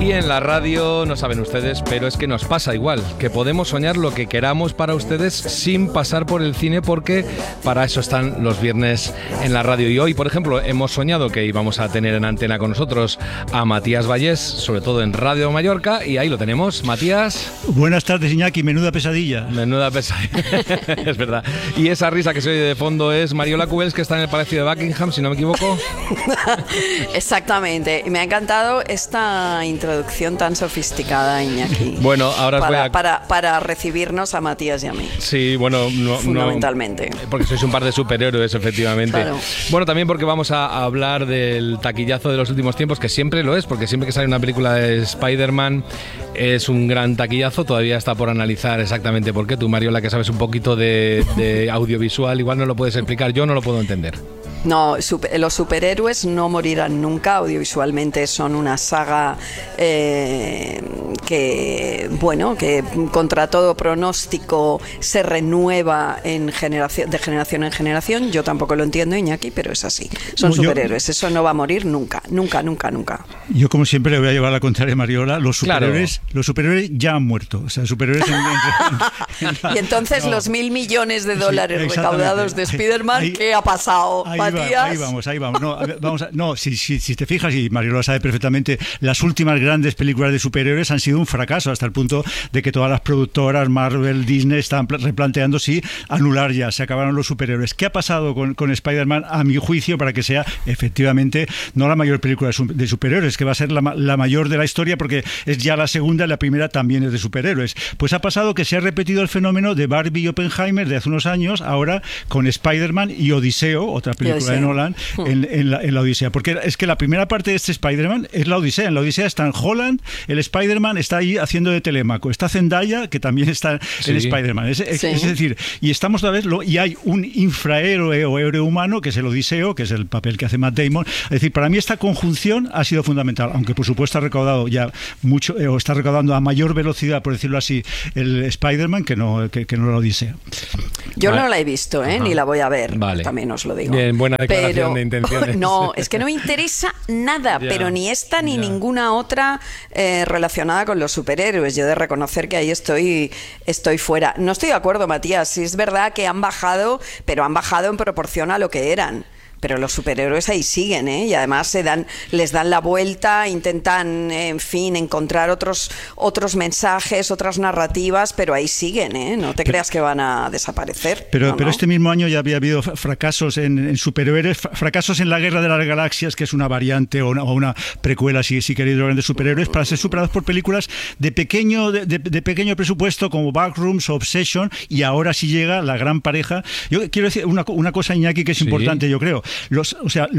Aquí en la radio, no saben ustedes, pero es que nos pasa igual, que podemos soñar lo que queramos para ustedes sin pasar por el cine, porque para eso están los viernes en la radio. Y hoy, por ejemplo, hemos soñado que íbamos a tener en antena con nosotros a Matías Vallés, sobre todo en Radio Mallorca, y ahí lo tenemos. Matías. Buenas tardes, Iñaki, menuda pesadilla. Menuda pesadilla, es verdad. Y esa risa que se oye de fondo es Mariola Cubels, que está en el Palacio de Buckingham, si no me equivoco. Exactamente, y me ha encantado esta introducción tan sofisticada, Iñaki. Bueno, ahora os voy a... para recibirnos a Matías y a mí. Sí, bueno, fundamentalmente. Porque sois un par de superhéroes, efectivamente. Claro. Bueno, también porque vamos a hablar del taquillazo de los últimos tiempos, que siempre lo es, porque siempre que sale una película de Spider-Man es un gran taquillazo. Todavía está por analizar exactamente por qué. Tú, Mariola, que sabes un poquito de audiovisual, igual no lo puedes explicar, yo no lo puedo entender. No, los superhéroes no morirán nunca. Audiovisualmente son una saga que contra todo pronóstico se renueva de generación en generación. Yo tampoco lo entiendo, Iñaki, pero es así. Son superhéroes, eso no va a morir nunca, nunca, nunca, nunca. Yo, como siempre, le voy a llevar la contraria a Mariola. Los superhéroes ya han muerto. O sea, superhéroes y entonces no. Los $1.000 millones recaudados de Spider-Man, ¿qué ha pasado? Ahí vamos. Si te fijas, y Mariola sabe perfectamente, las últimas grandes películas de superhéroes han sido un fracaso, hasta el punto de que todas las productoras, Marvel, Disney, están replanteando si anular ya, se acabaron los superhéroes. ¿Qué ha pasado con Spider-Man, a mi juicio, para que sea efectivamente no la mayor película de superhéroes, que va a ser la mayor de la historia, porque es ya la segunda y la primera también es de superhéroes? Pues ha pasado que se ha repetido el fenómeno de Barbie y Oppenheimer de hace unos años, ahora con Spider-Man y Odiseo, otra película de Nolan, en la Odisea. Porque es que la primera parte de este Spider-Man es la Odisea. En la Odisea está en Holland, el Spider-Man está ahí haciendo de Telémaco. Está Zendaya, que también está en Spider-Man. Es decir, y estamos otra vez, y hay un infrahéroe o héroe humano, que es el Odiseo, que es el papel que hace Matt Damon. Es decir, para mí esta conjunción ha sido fundamental, aunque por supuesto ha recaudado ya mucho, o está recaudando a mayor velocidad, por decirlo así, el Spider-Man que no la Odisea. Yo no la he visto, ni la voy a ver, también os lo digo. Bien, buena declaración de intenciones. No, es que no me interesa nada, pero ni esta ni ninguna otra relacionada con los superhéroes. Yo he de reconocer que ahí estoy fuera. No estoy de acuerdo, Matías. Sí, es verdad que han bajado, pero han bajado en proporción a lo que eran. Pero los superhéroes ahí siguen, y además les dan la vuelta, intentan, en fin, encontrar otros mensajes, otras narrativas, pero ahí siguen, no te creas que van a desaparecer. Pero este mismo año ya había habido fracasos en superhéroes, fracasos en la Guerra de las Galaxias, que es una variante o una precuela, si queréis, de superhéroes, para ser superados por películas de pequeño presupuesto, como Backrooms o Obsession, y ahora sí llega la gran pareja. Yo quiero decir una cosa, Iñaki, que es importante, yo creo. Los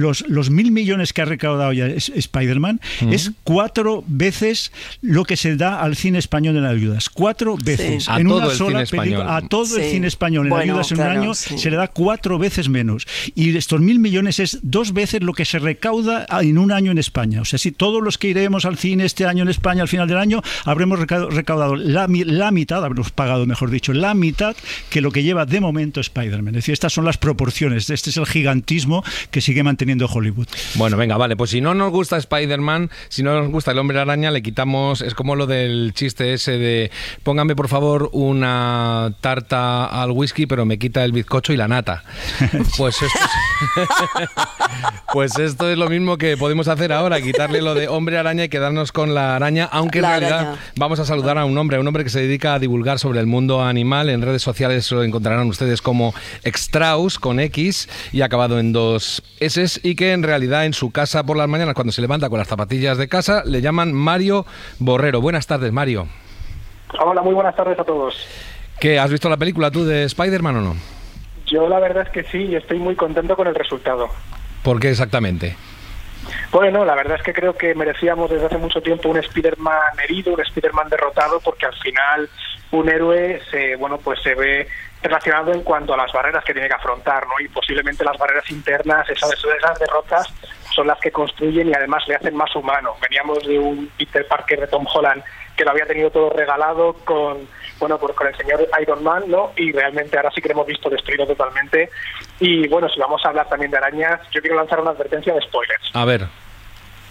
1.000 millones que ha recaudado ya Spider-Man es 4 veces lo que se da al cine español en ayudas. 4 veces. Sí. En una sola película. A todo el cine español en ayudas en un año se le da 4 veces menos. Y estos 1.000 millones es 2 veces lo que se recauda en un año en España. O sea, si todos los que iremos al cine este año en España al final del año habremos recaudado la mitad, habremos pagado, mejor dicho, la mitad que lo que lleva de momento Spider-Man. Es decir, estas son las proporciones. Este es el gigantismo que sigue manteniendo Hollywood. Bueno, venga, vale, pues si no nos gusta Spider-Man, si no nos gusta el Hombre Araña, le quitamos, es como lo del chiste ese de póngame por favor una tarta al whisky, pero me quita el bizcocho y la nata. Pues esto es lo mismo que podemos hacer ahora, quitarle lo de Hombre Araña y quedarnos con la araña, aunque en realidad vamos a saludar a un hombre que se dedica a divulgar sobre el mundo animal. En redes sociales lo encontrarán ustedes como Extraus con X y acabado en 2 S, y que en realidad en su casa por las mañanas, cuando se levanta con las zapatillas de casa, le llaman Mario Borrero. Buenas tardes, Mario. Hola, muy buenas tardes a todos. ¿Qué, has visto la película tú de Spider-Man o no? Yo la verdad es que sí, y estoy muy contento con el resultado. ¿Por qué exactamente? Bueno, la verdad es que creo que merecíamos desde hace mucho tiempo un Spider-Man herido, un Spider-Man derrotado, porque al final un héroe se ve relacionado en cuanto a las barreras que tiene que afrontar, ¿no? Y posiblemente las barreras internas, esas derrotas, son las que construyen y además le hacen más humano. Veníamos de un Peter Parker de Tom Holland que lo había tenido todo regalado con el señor Iron Man, ¿no? Y realmente ahora sí que lo hemos visto destruido totalmente. Y bueno, si vamos a hablar también de arañas, yo quiero lanzar una advertencia de spoilers. A ver.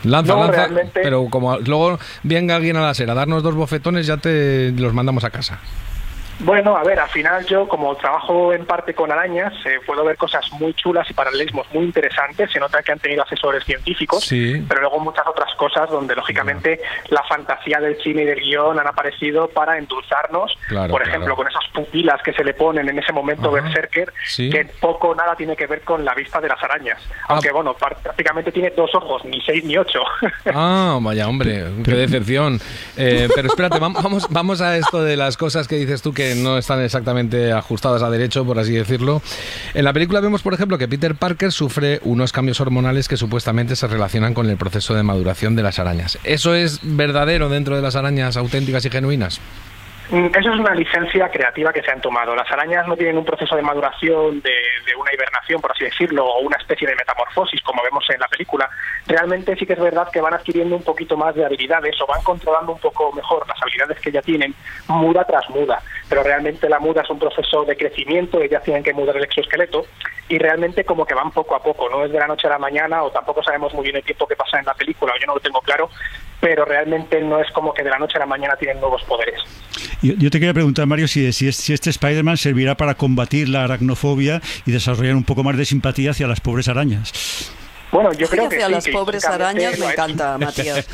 Lanza, realmente... pero como luego venga alguien a la SER a darnos 2 bofetones, ya te los mandamos a casa. Bueno, a ver, al final yo como trabajo en parte con arañas, puedo ver cosas muy chulas y paralelismos muy interesantes. Se nota que han tenido asesores científicos, sí, pero luego muchas otras cosas donde lógicamente la fantasía del cine y del guión han aparecido para endulzarnos. Claro, por ejemplo, con esas pupilas que se le ponen en ese momento berserker, sí, que poco o nada tiene que ver con la vista de las arañas. Aunque bueno, prácticamente tiene 2 ojos, ni 6 ni 8. Ah, vaya hombre, qué decepción. Pero espérate, vamos a esto de las cosas que dices tú que no están exactamente ajustadas a derecho, por así decirlo. En la película vemos, por ejemplo, que Peter Parker sufre unos cambios hormonales que supuestamente se relacionan con el proceso de maduración de las arañas. ¿Eso es verdadero dentro de las arañas auténticas y genuinas? Eso es una licencia creativa que se han tomado. Las arañas no tienen un proceso de maduración de una hibernación, por así decirlo, o una especie de metamorfosis, como vemos en la película. Realmente sí que es verdad que van adquiriendo un poquito más de habilidades o van controlando un poco mejor las habilidades que ya tienen, muda tras muda. Pero realmente la muda es un proceso de crecimiento, ellas tienen que mudar el exoesqueleto y realmente como que van poco a poco, no es de la noche a la mañana o tampoco sabemos muy bien el tiempo que pasa en la película, o yo no lo tengo claro, pero realmente no es como que de la noche a la mañana tienen nuevos poderes. Yo te quería preguntar, Mario, si este Spider-Man servirá para combatir la aracnofobia y desarrollar un poco más de simpatía hacia las pobres arañas. Bueno, yo creo que hacia sí, las que pobres arañas me encanta, Matías.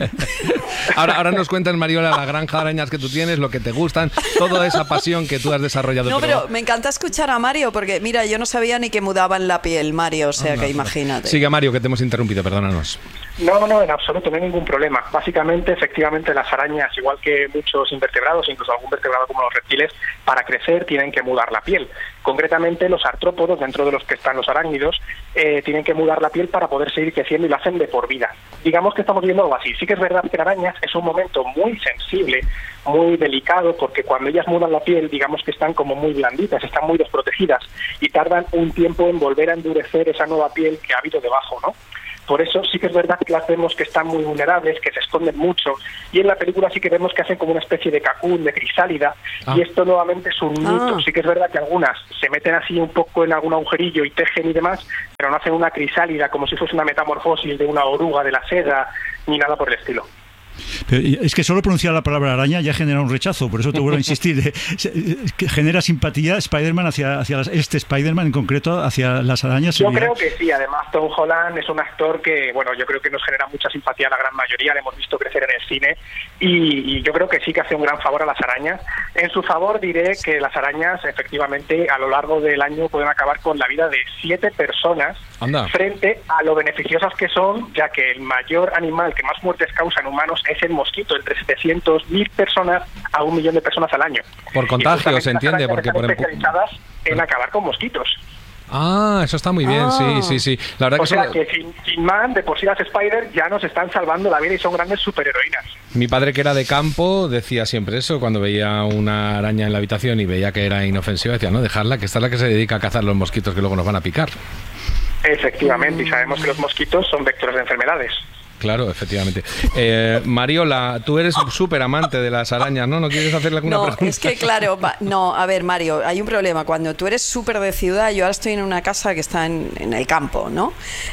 Ahora nos cuentas, Mariola, la granja de arañas que tú tienes, lo que te gustan, toda esa pasión que tú has desarrollado. No, pero me encanta escuchar a Mario, porque mira, yo no sabía ni que mudaban la piel, Mario, o sea que imagínate. Sigue, Mario, que te hemos interrumpido, perdónanos. No, en absoluto, no hay ningún problema. Básicamente, efectivamente, las arañas, igual que muchos invertebrados, incluso algún vertebrado como los reptiles, para crecer tienen que mudar la piel. Concretamente, los artrópodos, dentro de los que están los arácnidos, tienen que mudar la piel para poder seguir creciendo y lo hacen de por vida. Digamos que estamos viendo algo así. Sí que es verdad que en arañas es un momento muy sensible, muy delicado, porque cuando ellas mudan la piel, digamos que están como muy blanditas, están muy desprotegidas y tardan un tiempo en volver a endurecer esa nueva piel que ha habido debajo, ¿no? Por eso sí que es verdad que las vemos que están muy vulnerables, que se esconden mucho, y en la película sí que vemos que hacen como una especie de cacún, de crisálida, y esto nuevamente es un mito. Sí que es verdad que algunas se meten así un poco en algún agujerillo y tejen y demás, pero no hacen una crisálida como si fuese una metamorfosis de una oruga de la seda, ni nada por el estilo. Pero es que solo pronunciar la palabra araña ya genera un rechazo, por eso te vuelvo a insistir. Que genera simpatía Spider-Man hacia este Spider-Man en concreto, hacia las arañas. Yo creo que sí, además Tom Holland es un actor que, bueno, yo creo que nos genera mucha simpatía a la gran mayoría, le hemos visto crecer en el cine y yo creo que sí que hace un gran favor a las arañas. En su favor diré que las arañas efectivamente a lo largo del año pueden acabar con la vida de 7 personas. Anda. Frente a lo beneficiosas que son, ya que el mayor animal que más muertes causa en humanos es el mosquito, entre 700.000 personas a 1 millón de personas al año. Por contagio, se entiende, porque están especializadas en acabar con mosquitos. Ah, eso está muy bien, sí. La verdad que sin Man, de por sí las Spider ya nos están salvando la vida y son grandes superheroínas. Mi padre, que era de campo, decía siempre eso, cuando veía una araña en la habitación y veía que era inofensiva, decía, no, dejarla, que esta es la que se dedica a cazar los mosquitos que luego nos van a picar. Efectivamente, y sabemos que los mosquitos son vectores de enfermedades. Claro, efectivamente. Mariola, tú eres súper amante de las arañas, ¿no? ¿No quieres hacerle alguna pregunta? No, es que claro, a ver, Mario, hay un problema. Cuando tú eres súper de ciudad, yo ahora estoy en una casa que está en el campo, ¿no?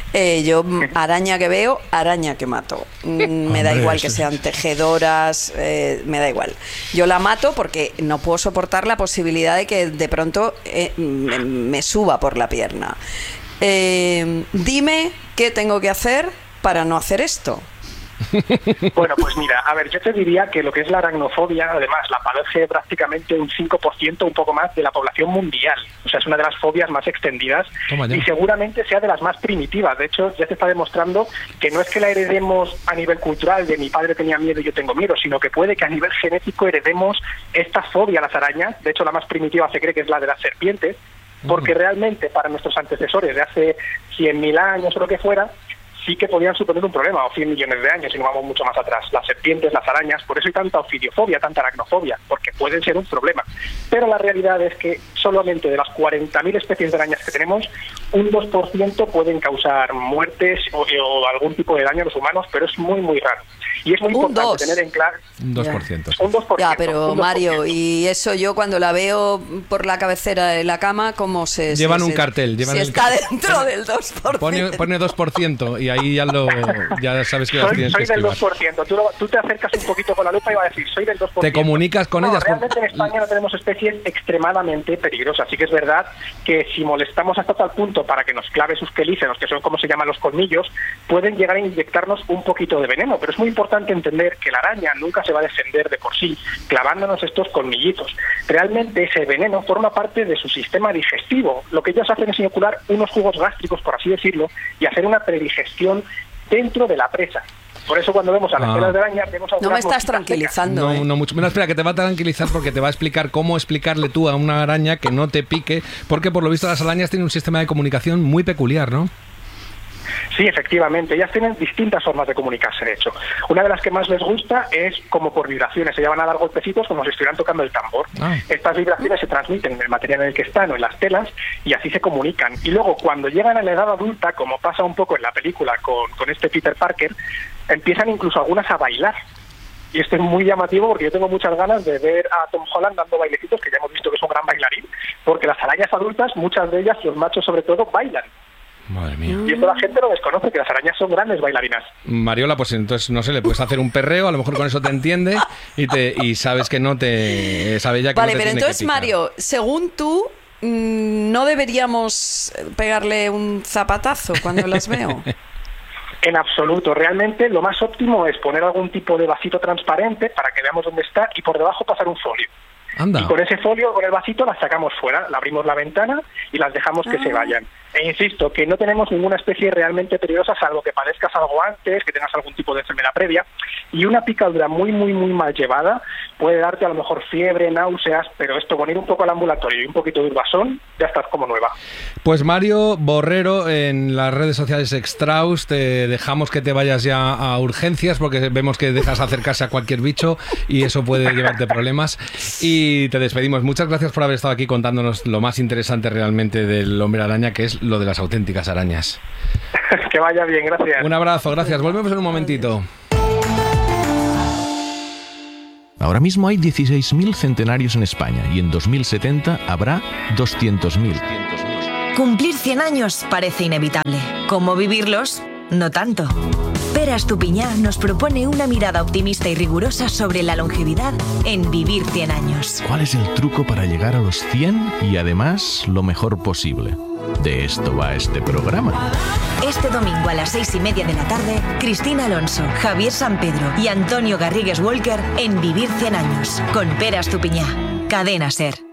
Yo, araña que veo, araña que mato. Me da igual que sean tejedoras, me da igual. Yo la mato porque no puedo soportar la posibilidad de que de pronto me suba por la pierna. Dime qué tengo que hacer para no hacer esto. Bueno, pues mira, a ver, yo te diría que lo que es la aracnofobia, además, la padece prácticamente un 5%, un poco más, de la población mundial. O sea, es una de las fobias más extendidas y seguramente sea de las más primitivas. De hecho, ya se está demostrando que no es que la heredemos a nivel cultural, de mi padre tenía miedo y yo tengo miedo, sino que puede que a nivel genético heredemos esta fobia a las arañas. De hecho, la más primitiva se cree que es la de las serpientes, porque realmente para nuestros antecesores de hace 100.000 años o lo que fuera, sí que podían suponer un problema, o 100 millones de años, si no vamos mucho más atrás. Las serpientes, las arañas, por eso hay tanta ofidiofobia, tanta aracnofobia, porque pueden ser un problema. Pero la realidad es que solamente de las 40.000 especies de arañas que tenemos, un 2% pueden causar muertes o algún tipo de daño a los humanos, pero es muy, muy raro. Y es muy importante tener en claro... Un 2%. Un 2%. Ya, pero 2%. Mario, y eso yo cuando la veo por la cabecera de la cama, ¿cómo se...? Llevan un cartel. Si está dentro del 2%. Pone 2% y ahí ya sabes que las tienes que esquivar. Soy del 2%. Tú te acercas un poquito con la lupa y va a decir, soy del 2%. ¿Te comunicas con ellas? Realmente en España no tenemos especies extremadamente peligrosas. Así que es verdad que si molestamos hasta tal punto para que nos clave sus quelíceros, que son como se llaman los colmillos, pueden llegar a inyectarnos un poquito de veneno. Pero es muy importante entender que la araña nunca se va a defender de por sí, clavándonos estos colmillitos. Realmente ese veneno forma parte de su sistema digestivo. Lo que ellos hacen es inocular unos jugos gástricos, por así decirlo, y hacer una predigestión dentro de la presa. Por eso cuando vemos a las telas de araña vemos a... No me estás tranquilizando. No mucho. Menos, espera, que te va a tranquilizar porque te va a explicar cómo explicarle tú a una araña que no te pique, porque por lo visto las arañas tienen un sistema de comunicación muy peculiar, ¿no? Sí, efectivamente. Ellas tienen distintas formas de comunicarse, de hecho. Una de las que más les gusta es como por vibraciones. Ellas van a dar golpecitos como si estuvieran tocando el tambor. Estas vibraciones se transmiten en el material en el que están o en las telas y así se comunican. Y luego, cuando llegan a la edad adulta, como pasa un poco en la película con este Peter Parker, empiezan incluso algunas a bailar. Y esto es muy llamativo porque yo tengo muchas ganas de ver a Tom Holland dando bailecitos, que ya hemos visto que es un gran bailarín, porque las arañas adultas, muchas de ellas, los machos sobre todo, bailan. Madre mía. Y esto la gente lo desconoce, que las arañas son grandes bailarinas. Mariola, pues entonces, no sé, le puedes hacer un perreo, a lo mejor con eso te entiende y sabes que no te... sabe ya que vale, no te pero tiene entonces, que picar. Mario, según tú, ¿no deberíamos pegarle un zapatazo cuando las veo? En absoluto. Realmente lo más óptimo es poner algún tipo de vasito transparente para que veamos dónde está y por debajo pasar un folio. Anda. Y con ese folio, con el vasito, las sacamos fuera, le abrimos la ventana y las dejamos que se vayan. E insisto, que no tenemos ninguna especie realmente peligrosa, salvo que padezcas algo antes, que tengas algún tipo de enfermedad previa. Y una picadura muy mal llevada puede darte a lo mejor fiebre, náuseas, pero esto con ir un poco al ambulatorio y un poquito de Urbasón, ya estás como nueva. Pues Mario Borrero, en las redes sociales Extraus, te dejamos que te vayas ya a urgencias porque vemos que dejas acercarse a cualquier bicho y eso puede llevarte problemas. Y te despedimos. Muchas gracias por haber estado aquí contándonos lo más interesante realmente del hombre araña, que es lo de las auténticas arañas. Que vaya bien, gracias. Un abrazo, gracias. Volvemos en un momentito. Ahora mismo hay 16.000 centenarios en España y en 2070 habrá 200.000. Cumplir 100 años parece inevitable. ¿Cómo vivirlos? No tanto. Pera Estupiñán nos propone una mirada optimista y rigurosa sobre la longevidad en Vivir 100 años. ¿Cuál es el truco para llegar a los 100 y además lo mejor posible? De esto va este programa. Este domingo a las 6:30 de la tarde, Cristina Alonso, Javier Sampedro y Antonio Garrigues Walker en Vivir 100 años, con Pera Estupiñán. Cadena SER.